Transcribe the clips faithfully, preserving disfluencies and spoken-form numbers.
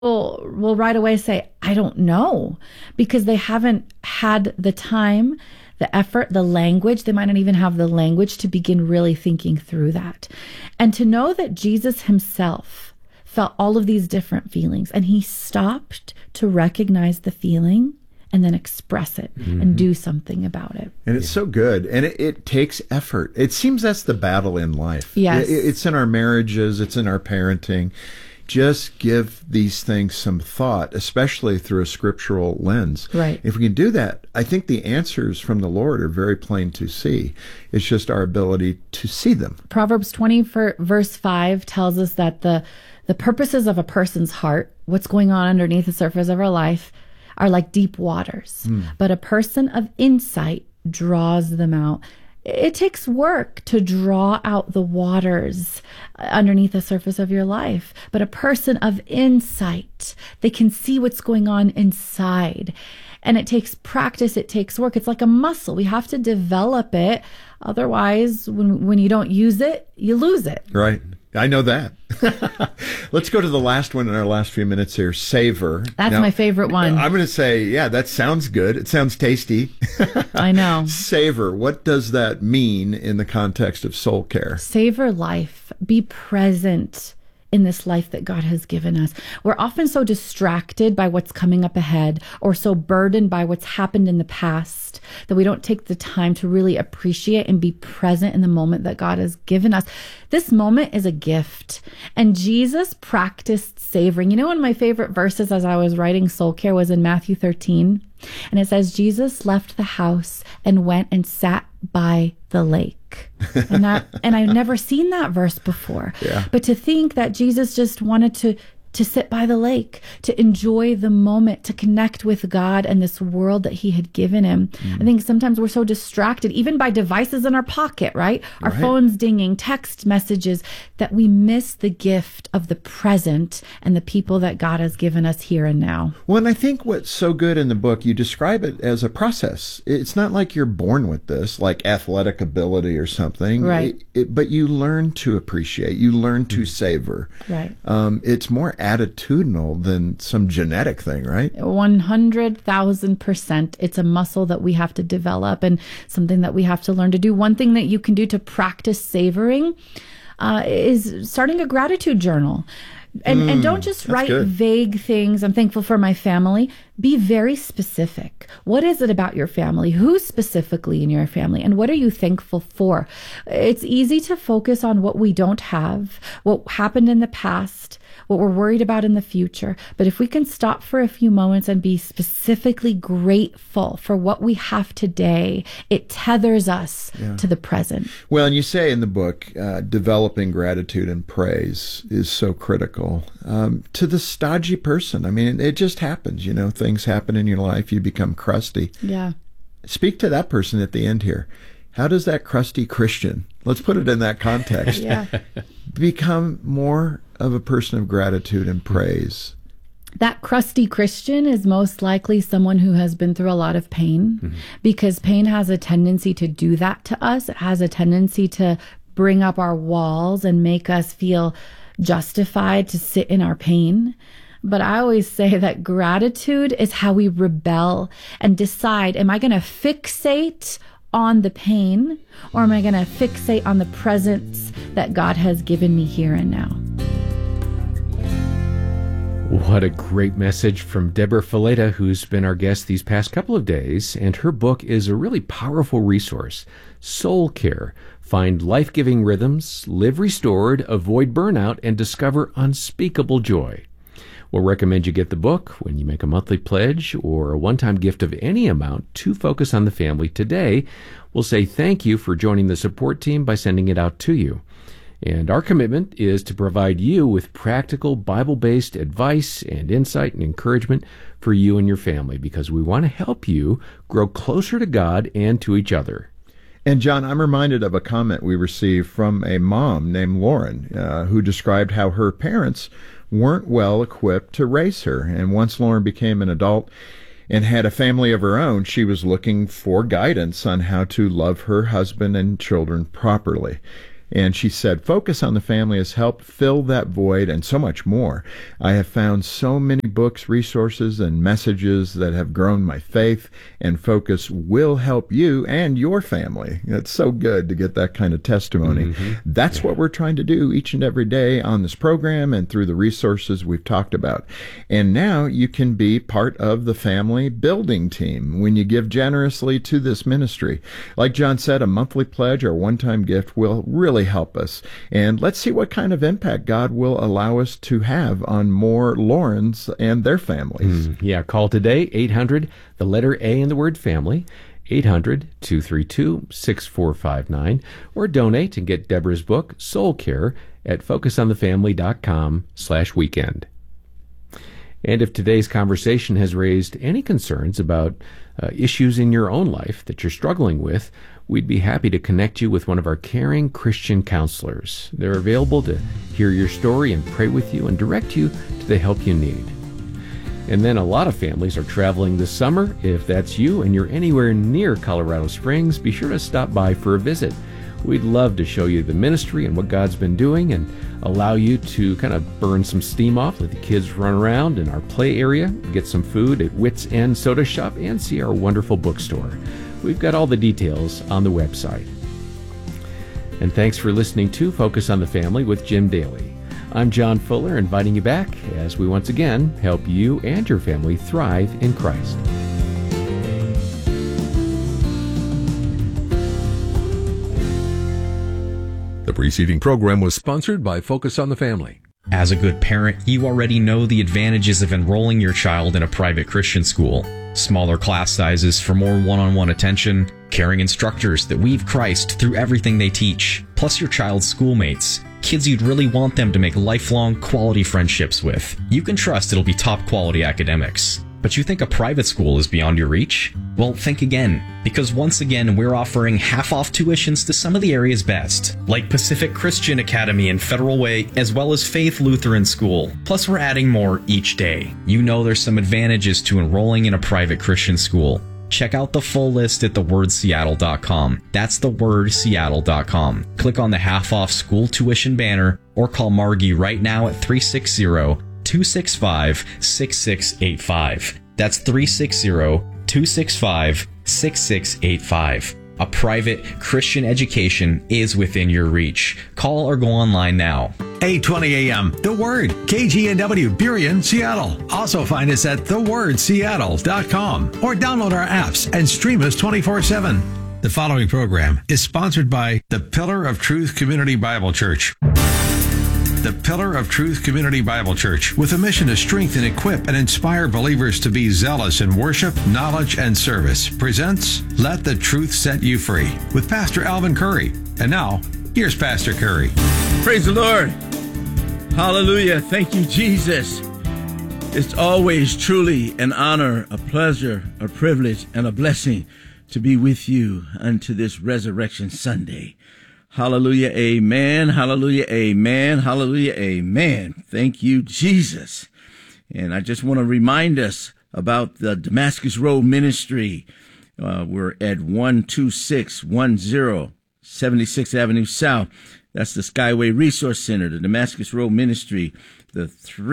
will will right away say, I don't know, because they haven't had the time, the effort, the language. They might not even have the language to begin really thinking through that. And to know that Jesus himself felt all of these different feelings, and he stopped to recognize the feeling and then express it mm-hmm. and do something about it. And it's yeah. so good. And it, it takes effort. It seems that's the battle in life. Yes. It, it's in our marriages. It's in our parenting. Just give these things some thought, especially through a scriptural lens. Right. If we can do that, I think the answers from the Lord are very plain to see. It's just our ability to see them. Proverbs twenty, verse five tells us that the, the purposes of a person's heart, what's going on underneath the surface of our life, are like deep waters. Mm. But a person of insight draws them out. It takes work to draw out the waters underneath the surface of your life. But a person of insight, they can see what's going on inside. And it takes practice. It takes work. It's like a muscle. We have to develop it. Otherwise, when, when you don't use it, you lose it. Right. I know that. Let's go to the last one in our last few minutes here. Savor. That's now, my favorite one. I'm going to say, yeah, that sounds good. It sounds tasty. I know. Savor. What does that mean in the context of soul care? Savor life. Be present in this life that God has given us. We're often so distracted by what's coming up ahead, or so burdened by what's happened in the past, that we don't take the time to really appreciate and be present in the moment that God has given us. This moment is a gift. And Jesus practiced savoring. You know, one of my favorite verses as I was writing Soul Care was in Matthew thirteen. And it says, Jesus left the house and went and sat by the lake. And that, and I've never seen that verse before. Yeah. But to think that Jesus just wanted to to sit by the lake, to enjoy the moment, to connect with God and this world that he had given him. Mm. I think sometimes we're so distracted, even by devices in our pocket, right? Our right. phones dinging, text messages, that we miss the gift of the present and the people that God has given us here and now. Well, and I think what's so good in the book, you describe it as a process. It's not like you're born with this, like athletic ability or something. Right. It, it, but you learn to appreciate, you learn to mm. savor. Right. Um, it's more attitudinal than some genetic thing, right? one hundred thousand percent. It's a muscle that we have to develop and something that we have to learn to do. One thing that you can do to practice savoring uh, is starting a gratitude journal. And, mm, and don't just write good. vague things. I'm thankful for my family. Be very specific. What is it about your family? Who specifically in your family? And what are you thankful for? It's easy to focus on what we don't have, what happened in the past, what we're worried about in the future. But if we can stop for a few moments and be specifically grateful for what we have today, it tethers us yeah. to the present. Well, and you say in the book, uh, developing gratitude and praise is so critical um, to the stodgy person. I mean, it just happens, you know, things happen in your life, you become crusty. Yeah. Speak to that person at the end here. How does that crusty Christian, let's put it in that context, yeah. become more of a person of gratitude and praise? That crusty Christian is most likely someone who has been through a lot of pain, mm-hmm. because pain has a tendency to do that to us. It has a tendency to bring up our walls and make us feel justified to sit in our pain. But I always say that gratitude is how we rebel and decide, am I going to fixate on the pain, or am I going to fixate on the presence that God has given me here and now? What a great message from Deborah Fileta, who's been our guest these past couple of days, and her book is a really powerful resource, Soul Care. Find life-giving rhythms, live restored, avoid burnout, and discover unspeakable joy. We'll recommend you get the book when you make a monthly pledge or a one-time gift of any amount to Focus on the Family today. We'll say thank you for joining the support team by sending it out to you. And our commitment is to provide you with practical Bible-based advice and insight and encouragement for you and your family, because we want to help you grow closer to God and to each other. And John, I'm reminded of a comment we received from a mom named Lauren, uh, who described how her parents weren't well equipped to raise her. And once Lauren became an adult and had a family of her own, she was looking for guidance on how to love her husband and children properly. And she said, Focus on the Family has helped fill that void and so much more. I have found so many books, resources, and messages that have grown my faith, and Focus will help you and your family. It's so good to get that kind of testimony. Mm-hmm. That's yeah. what we're trying to do each and every day on this program and through the resources we've talked about. And now you can be part of the family building team when you give generously to this ministry. Like John said, a monthly pledge or one-time gift will really help us. And let's see what kind of impact God will allow us to have on more Laurens and their families. Mm, yeah, call today, eight hundred, the letter A in the word family, eight hundred, two three two, six four five nine, or donate and get Deborah's book, Soul Care, at focusonthefamily.com slash weekend. And if today's conversation has raised any concerns about uh, issues in your own life that you're struggling with, we'd be happy to connect you with one of our caring Christian counselors. They're available to hear your story and pray with you and direct you to the help you need. And then a lot of families are traveling this summer. If that's you and you're anywhere near Colorado Springs, be sure to stop by for a visit. We'd love to show you the ministry and what God's been doing and allow you to kind of burn some steam off, let the kids run around in our play area, get some food at Wits End Soda Shop, and see our wonderful bookstore. We've got all the details on the website. And thanks for listening to Focus on the Family with Jim Daly. I'm John Fuller, inviting you back as we once again help you and your family thrive in Christ. The preceding program was sponsored by Focus on the Family. As a good parent, you already know the advantages of enrolling your child in a private Christian school. Smaller class sizes for more one-on-one attention, caring instructors that weave Christ through everything they teach, plus your child's schoolmates, kids you'd really want them to make lifelong quality friendships with. You can trust it'll be top quality academics. But you think a private school is beyond your reach? Well, think again, because once again, we're offering half-off tuitions to some of the area's best, like Pacific Christian Academy and Federal Way, as well as Faith Lutheran School. Plus, we're adding more each day. You know there's some advantages to enrolling in a private Christian school. Check out the full list at the word seattle dot com. That's the word seattle dot com. Click on the half-off school tuition banner or call Margie right now at three six zero, two six five, six six eight five. That's three six zero, two six five, six six eight five. A private Christian education is within your reach. Call or go online now. eight twenty a.m. The Word, K G N W, Burien, Seattle. Also find us at the word seattle dot com or download our apps and stream us twenty-four seven. The following program is sponsored by the Pillar of Truth Community Bible Church. The Pillar of Truth Community Bible Church, with a mission to strengthen, equip, and inspire believers to be zealous in worship, knowledge, and service, presents Let the Truth Set You Free with Pastor Alvin Curry. And now, here's Pastor Curry. Praise the Lord. Hallelujah. Thank you, Jesus. It's always truly an honor, a pleasure, a privilege, and a blessing to be with you unto this Resurrection Sunday. Hallelujah, amen, hallelujah, amen, hallelujah, amen. Thank you, Jesus. And I just want to remind us about the Damascus Road Ministry. Uh, we're at one two six one zero seventy-sixth Avenue South. That's the Skyway Resource Center, the Damascus Road Ministry, the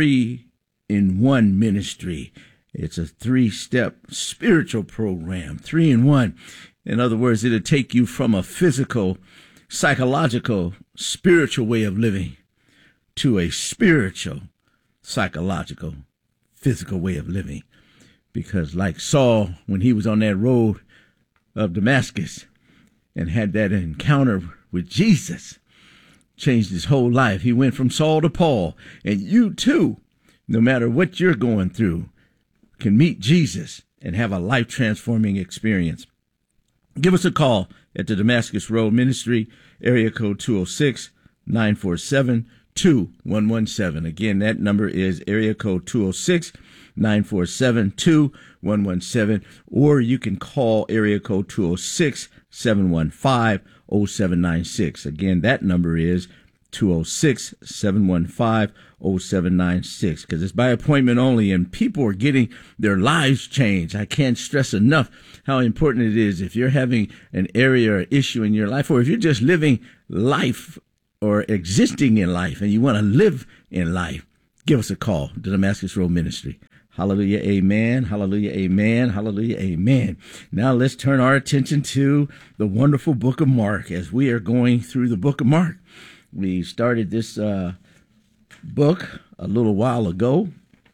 three-in-one ministry. It's a three-step spiritual program, three-in-one. In other words, it'll take you from a physical, psychological, spiritual way of living to a spiritual, psychological, physical way of living. Because like Saul, when he was on that road of Damascus and had that encounter with Jesus, changed his whole life. He went from Saul to Paul. And you too, no matter what you're going through, can meet Jesus and have a life-transforming experience. Give us a call at the Damascus Road Ministry, area code two oh six, nine four seven, two one one seven. Again, that number is area code two oh six, nine four seven, two one one seven, or you can call area code two oh six, seven one five, oh seven nine six. Again, that number is two oh six, seven one five, oh seven nine six, because it's by appointment only, and people are getting their lives changed. I can't stress enough how important it is if you're having an area or issue in your life, or if you're just living life or existing in life and you want to live in life, give us a call, the Damascus Road Ministry. Hallelujah, amen, hallelujah, amen, hallelujah, amen. Now let's turn our attention to the wonderful book of Mark as we are going through the book of Mark. We started this uh, book a little while ago,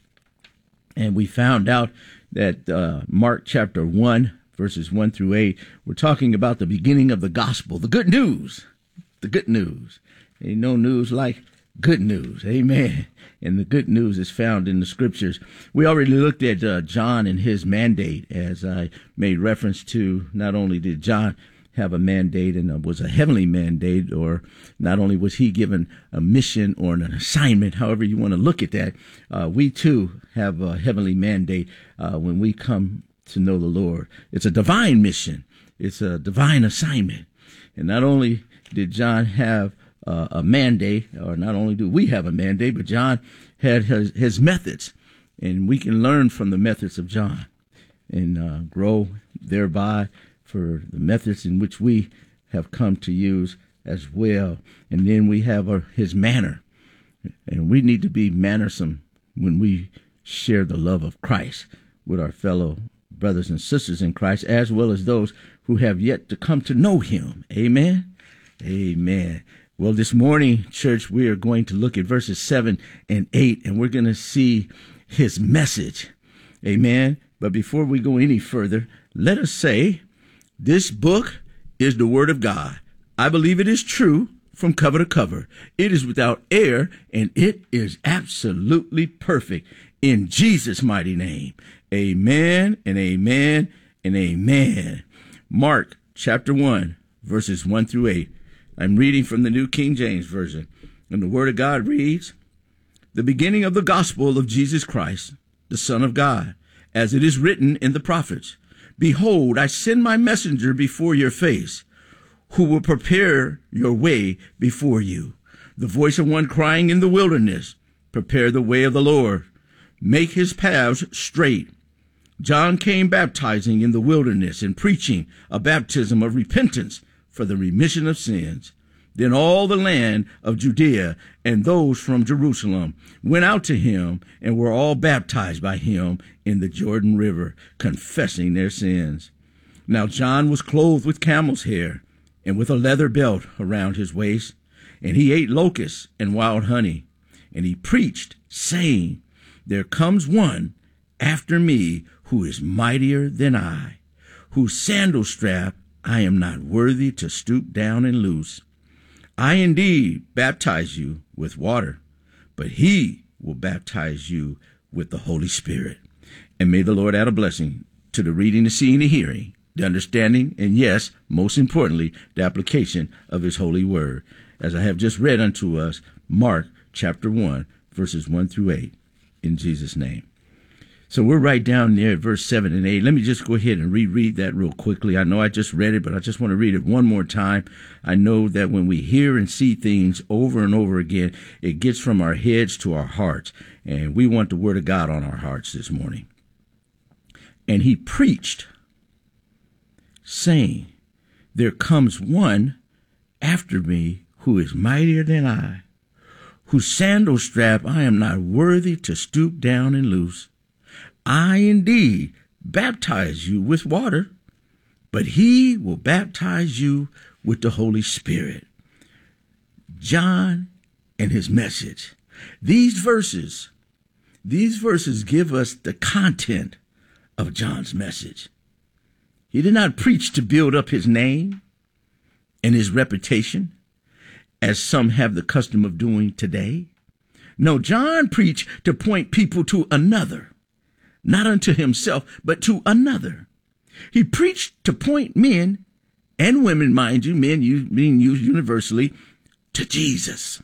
and we found out that uh, Mark chapter one, verses one through eight, we're talking about the beginning of the gospel, the good news, the good news. Ain't no news like good news, amen. And the good news is found in the scriptures. We already looked at uh, John and his mandate, as I made reference to. Not only did John have a mandate and uh, was a heavenly mandate, or not only was he given a mission or an assignment, however you want to look at that, uh, we too have a heavenly mandate uh, when we come to know the Lord. It's a divine mission. It's a divine assignment. And not only did John have Uh, a mandate, or not only do we have a mandate, but John had his, his methods, and we can learn from the methods of John and uh, grow thereby for the methods in which we have come to use as well. And then we have uh, his manner, and we need to be mannersome when we share the love of Christ with our fellow brothers and sisters in Christ, as well as those who have yet to come to know him. Amen. Amen. Well, this morning, church, we are going to look at verses seven and eight, and we're going to see his message. Amen. But before we go any further, let us say this book is the word of God. I believe it is true from cover to cover. It is without error, and it is absolutely perfect in Jesus' mighty name. Amen and amen and amen. Mark chapter one, verses one through eight. I'm reading from the New King James Version, and the Word of God reads, "The beginning of the gospel of Jesus Christ, the Son of God, as it is written in the prophets, Behold, I send my messenger before your face, who will prepare your way before you. The voice of one crying in the wilderness, Prepare the way of the Lord, make his paths straight. John came baptizing in the wilderness and preaching a baptism of repentance for the remission of sins. Then all the land of Judea and those from Jerusalem went out to him and were all baptized by him in the Jordan River, confessing their sins. Now John was clothed with camel's hair and with a leather belt around his waist, and he ate locusts and wild honey. And he preached, saying, There comes one after me who is mightier than I, whose sandal strap I am not worthy to stoop down and loose. I indeed baptize you with water, but he will baptize you with the Holy Spirit. And may the Lord add a blessing to the reading, the seeing, the hearing, the understanding, and yes, most importantly, the application of his holy word. As I have just read unto us, Mark chapter one, verses one through eight, in Jesus' name. So we're right down there at verse seven and eight. Let me just go ahead and reread that real quickly. I know I just read it, but I just want to read it one more time. I know that when we hear and see things over and over again, it gets from our heads to our hearts. And we want the word of God on our hearts this morning. And he preached, saying, There comes one after me who is mightier than I, whose sandal strap I am not worthy to stoop down and loose. I indeed baptize you with water, but he will baptize you with the Holy Spirit. John and his message. These verses, these verses give us the content of John's message. He did not preach to build up his name and his reputation, as some have the custom of doing today. No, John preached to point people to another. Not unto himself, but to another. He preached to point men and women, mind you, men being used universally, to Jesus.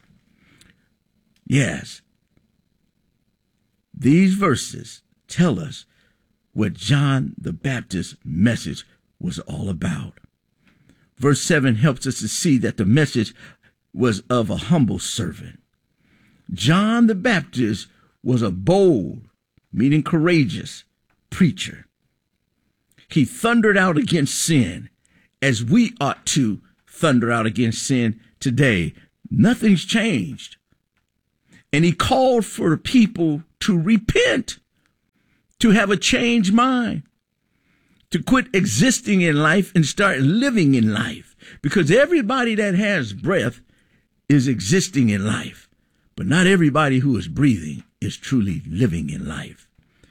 Yes. These verses tell us what John the Baptist's message was all about. Verse seven helps us to see that the message was of a humble servant. John the Baptist was a bold, meaning courageous, preacher. He thundered out against sin, as we ought to thunder out against sin today, Nothing's changed. And he called for people to repent, to have a changed mind, to quit existing in life and start living in life. Because everybody that has breath is existing in life. But not everybody who is breathing is truly living in life.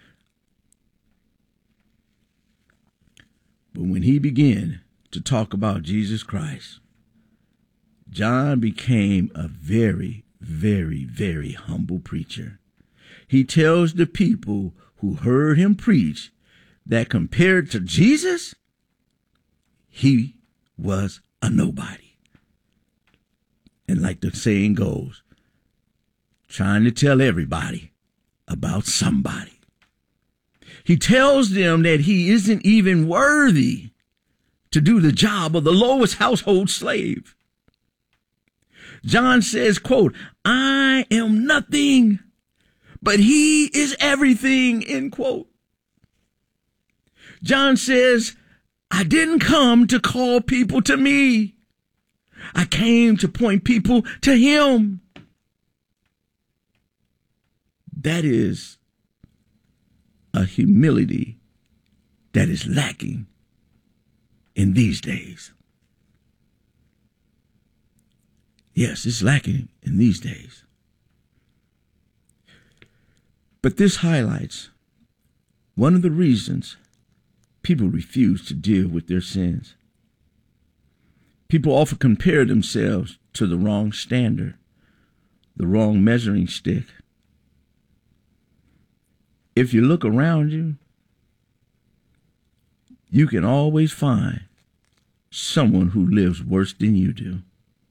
But when he began to talk about Jesus Christ, John became a very, very, very humble preacher. He tells the people who heard him preach that compared to Jesus, he was a nobody. And like the saying goes, trying to tell everybody about somebody. He tells them that he isn't even worthy to do the job of the lowest household slave. John says, quote, I am nothing, but he is everything, end quote. John says, I didn't come to call people to me. I came to point people to him. That is a humility that is lacking in these days. Yes, it's lacking in these days. But this highlights one of the reasons people refuse to deal with their sins. People often compare themselves to the wrong standard, the wrong measuring stick. If you look around you, you can always find someone who lives worse than you do.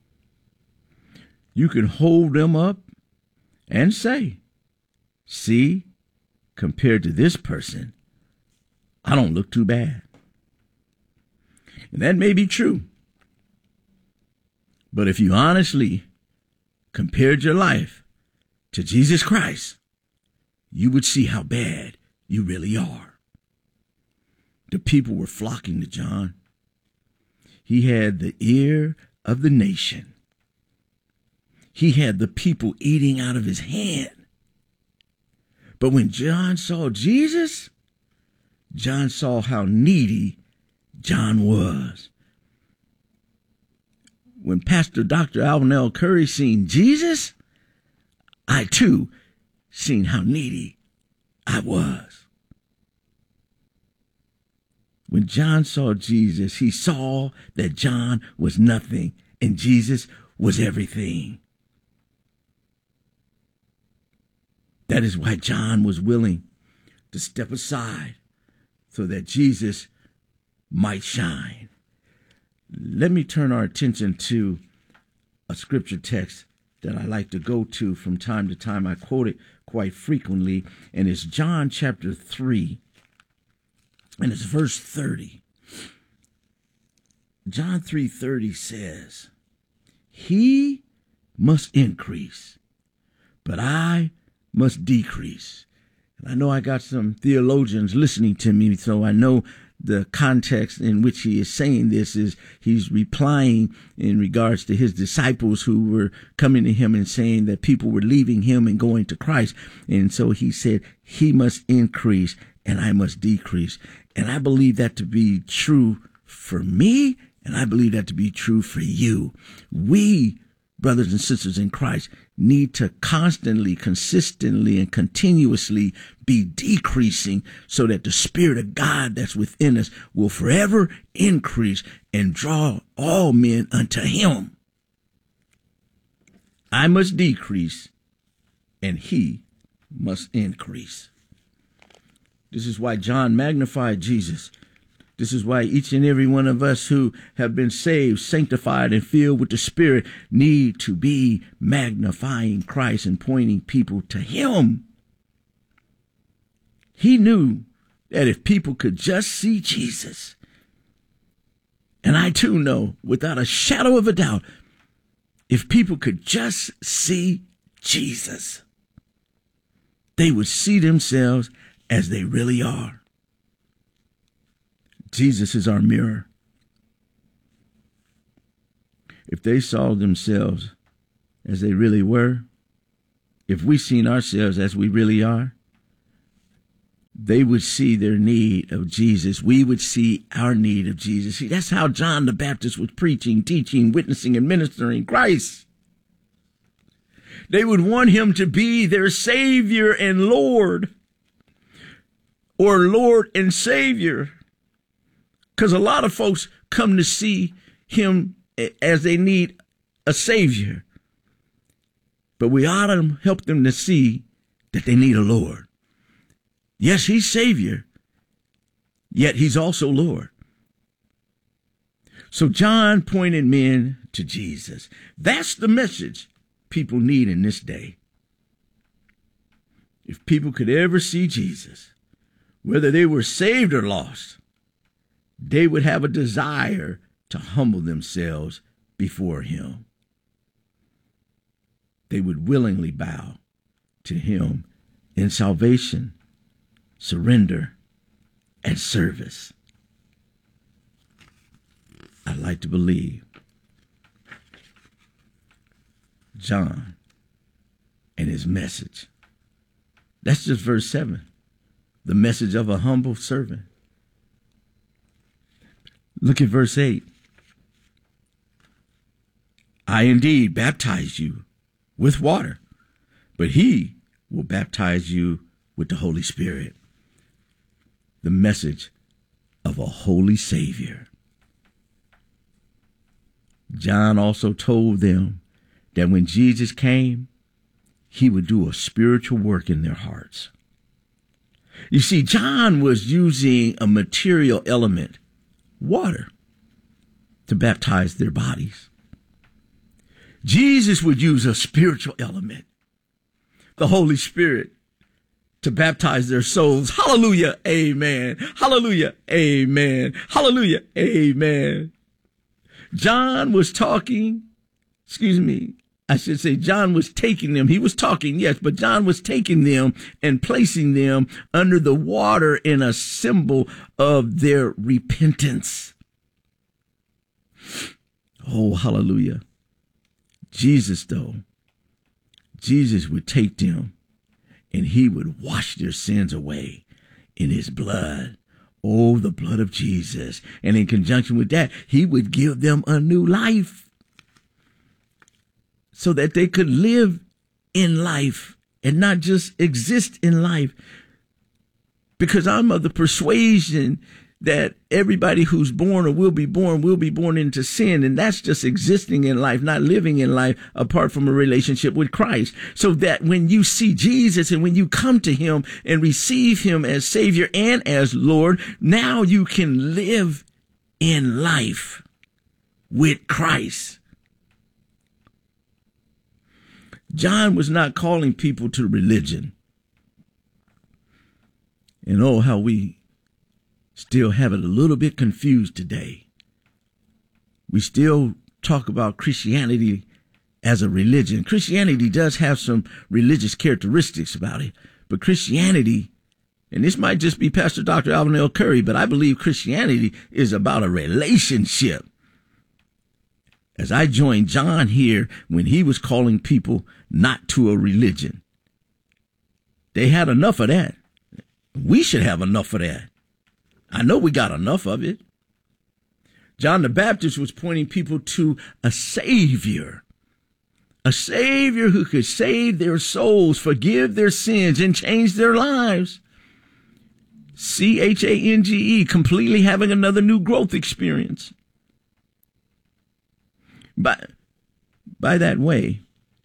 You can hold them up and say, see, compared to this person, I don't look too bad. And that may be true. But if you honestly compared your life to Jesus Christ, you would see how bad you really are. The people were flocking to John. He had the ear of the nation. He had the people eating out of his hand. But when John saw Jesus, John saw how needy John was. When Pastor Doctor Alvin L. Curry seen Jesus, I too seen how needy I was. When John saw Jesus, he saw that John was nothing and Jesus was everything. That is why John was willing to step aside so that Jesus might shine. Let me turn our attention to a scripture text that I like to go to from time to time. I quote it quite frequently, and it's John chapter three, and it's verse thirty. John three thirty says, he must increase, but I must decrease. And I know I got some theologians listening to me, so I know the context in which he is saying this is he's replying in regards to his disciples who were coming to him and saying that people were leaving him and going to Christ. And so he said, he must increase and I must decrease. And I believe that to be true for me, and I believe that to be true for you. We, brothers and sisters in Christ, need to constantly, consistently, and continuously be decreasing so that the Spirit of God that's within us will forever increase and draw all men unto him. I must decrease and he must increase. This is why John magnified Jesus. This is why each and every one of us who have been saved, sanctified, and filled with the Spirit need to be magnifying Christ and pointing people to him. He knew that if people could just see Jesus, and I too know without a shadow of a doubt, if people could just see Jesus, they would see themselves as they really are. Jesus is our mirror. If they saw themselves as they really were, if we seen ourselves as we really are, they would see their need of Jesus. We would see our need of Jesus. See, that's how John the Baptist was preaching, teaching, witnessing, and ministering Christ. They would want him to be their Savior and Lord, or Lord and Savior, because a lot of folks come to see him as they need a Savior. But we ought to help them to see that they need a Lord. Yes, he's Savior, yet he's also Lord. So John pointed men to Jesus. That's the message people need in this day. If people could ever see Jesus, whether they were saved or lost, they would have a desire to humble themselves before him. They would willingly bow to him in salvation, surrender, and service. I'd like to believe John and his message. That's just verse seven. The message of a humble servant. Look at verse eight. I indeed baptize you with water, but he will baptize you with the Holy Spirit. The message of a holy Savior. John also told them that when Jesus came, he would do a spiritual work in their hearts. You see, John was using a material element, water, to baptize their bodies. Jesus would use a spiritual element, the Holy Spirit, to baptize their souls. Hallelujah, amen. Hallelujah, amen. Hallelujah, amen. John was talking, excuse me, I should say John was taking them. He was talking, yes, but John was taking them and placing them under the water in a symbol of their repentance. Oh, hallelujah. Jesus, though, Jesus would take them and he would wash their sins away in his blood. Oh, the blood of Jesus. And in conjunction with that, he would give them a new life so that they could live in life and not just exist in life. Because I'm of the persuasion that everybody who's born or will be born will be born into sin. And that's just existing in life, not living in life apart from a relationship with Christ. So that when you see Jesus and when you come to him and receive him as Savior and as Lord, now you can live in life with Christ. John was not calling people to religion. And oh, how we still have it a little bit confused today. We still talk about Christianity as a religion. Christianity does have some religious characteristics about it, but Christianity, and this might just be Pastor Doctor Alvin L. Curry, but I believe Christianity is about a relationship. As I joined John here when he was calling people not to a religion. They had enough of that. We should have enough of that. I know we got enough of it. John the Baptist was pointing people to a Savior, a Savior who could save their souls, forgive their sins, and change their lives. C H A N G E, completely having another new growth experience. By, by that way,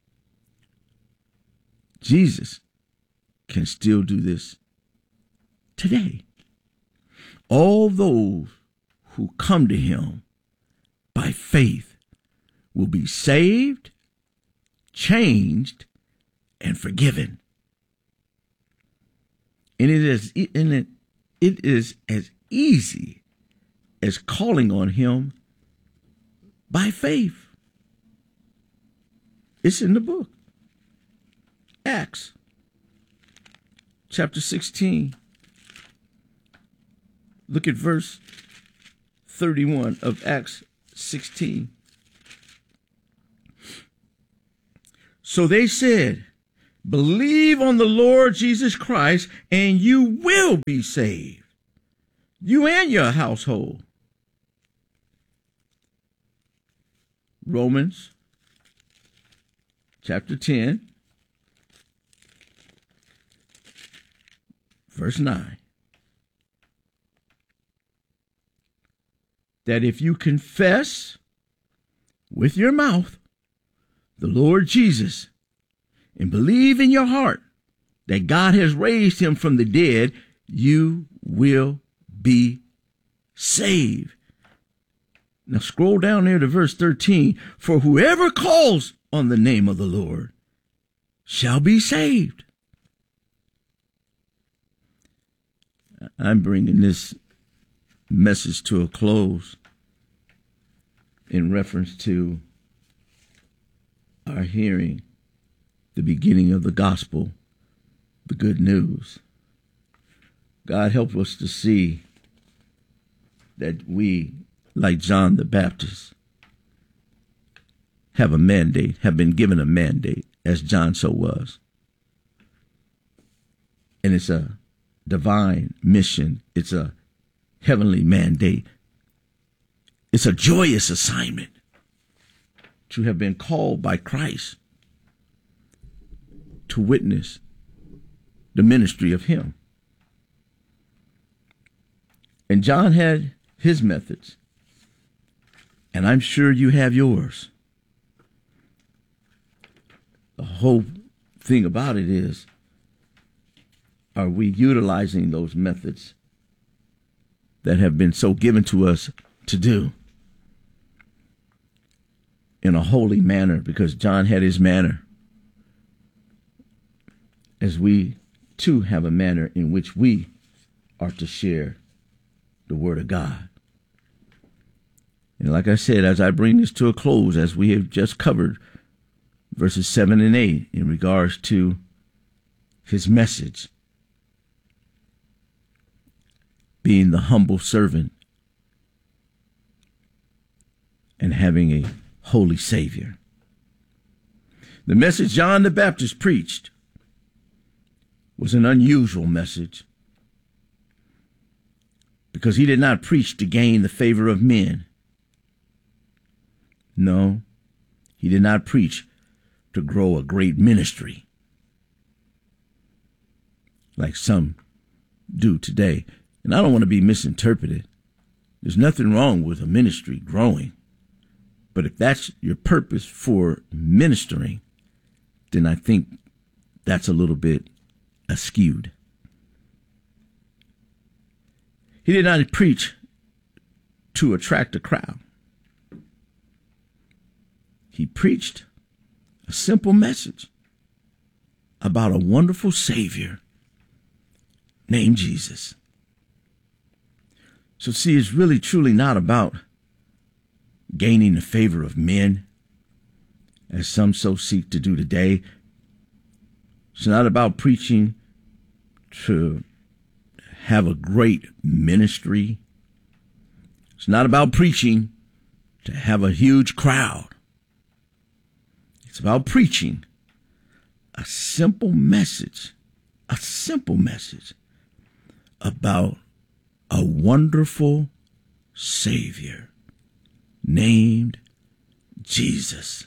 Jesus can still do this today. All those who come to him by faith will be saved, changed, and forgiven. And it is, and it, it is as easy as calling on him by faith. It's in the book. Acts chapter sixteen. Look at verse thirty-one of Acts sixteen. So they said, believe on the Lord Jesus Christ, and you will be saved, you and your household. Romans chapter ten, verse nine. That if you confess with your mouth the Lord Jesus and believe in your heart that God has raised him from the dead, you will be saved. Now scroll down there to verse thirteen. For whoever calls on the name of the Lord shall be saved. I'm bringing this message to a close in reference to our hearing the beginning of the gospel, the good news. God help us to see that we, like John the Baptist, have a mandate, have been given a mandate, as John so was. And it's a divine mission. It's a heavenly mandate. It's a joyous assignment to have been called by Christ to witness the ministry of him. And John had his methods, and I'm sure you have yours. The whole thing about it is, are we utilizing those methods that have been so given to us to do in a holy manner? Because John had his manner, as we too have a manner in which we are to share the word of God. And like I said, as I bring this to a close, as we have just covered verses seven and eight in regards to his message, being the humble servant and having a holy Savior. The message John the Baptist preached was an unusual message, because he did not preach to gain the favor of men. No, he did not preach to grow a great ministry like some do today. And I don't want to be misinterpreted. There's nothing wrong with a ministry growing. But if that's your purpose for ministering, then I think that's a little bit askewed. He did not preach to attract a crowd. He preached a simple message about a wonderful Savior named Jesus. So see, it's really truly not about gaining the favor of men, as some so seek to do today. It's not about preaching to have a great ministry. It's not about preaching to have a huge crowd. It's about preaching a simple message, a simple message about a wonderful Savior named Jesus.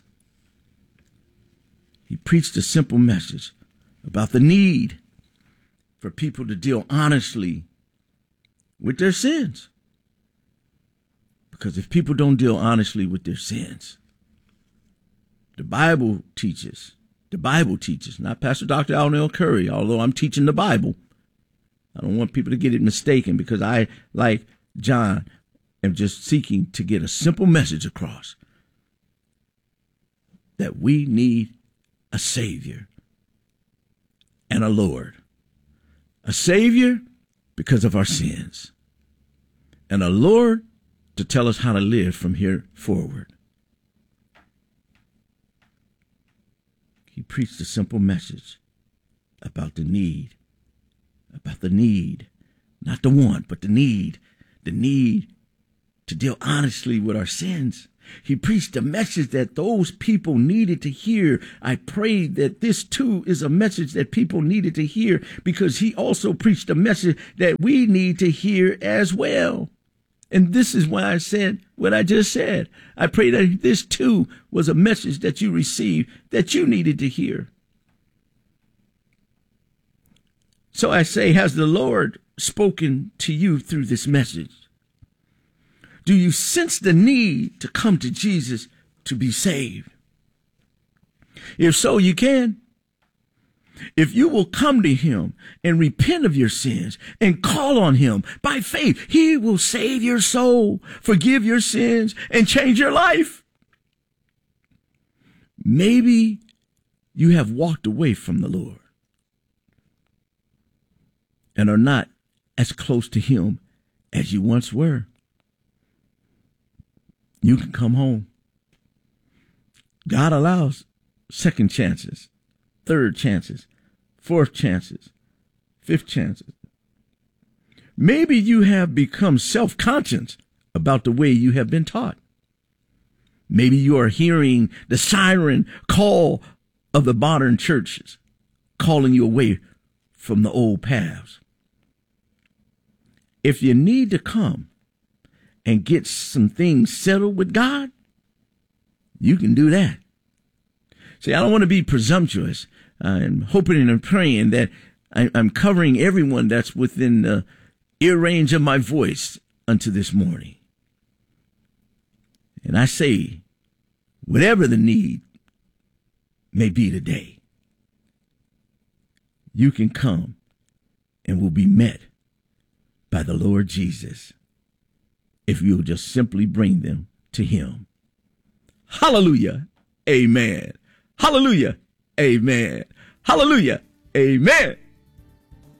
He preached a simple message about the need for people to deal honestly with their sins. Because if people don't deal honestly with their sins, the Bible teaches, the Bible teaches, not Pastor Doctor Allen L. Curry, although I'm teaching the Bible. I don't want people to get it mistaken, because I, like John, am just seeking to get a simple message across that we need a Savior and a Lord. A Savior because of our sins, and a Lord to tell us how to live from here forward. He preached a simple message about the need, about the need, not the want, but the need, the need to deal honestly with our sins He preached a message that those people needed to hear. I pray that this too is a message that people needed to hear, because he also preached a message that we need to hear as well. And this is why I said what I just said. I pray that this too was a message that you received that you needed to hear. So I say, has the Lord spoken to you through this message? Do you sense the need to come to Jesus to be saved? If so, you can. If you will come to him and repent of your sins and call on him by faith, he will save your soul, forgive your sins, and change your life. Maybe you have walked away from the Lord and are not as close to him as you once were. You can come home. God allows second chances, third chances, fourth chances, fifth chances. Maybe you have become self-conscious about the way you have been taught. Maybe you are hearing the siren call of the modern churches, calling you away from the old paths. If you need to come and get some things settled with God, you can do that. See, I don't want to be presumptuous. I'm hoping and praying that I'm covering everyone that's within the ear range of my voice unto this morning. And I say, whatever the need may be today, you can come and will be met by the Lord Jesus if you'll just simply bring them to him. Hallelujah. Amen. Hallelujah. Amen. Hallelujah. Amen.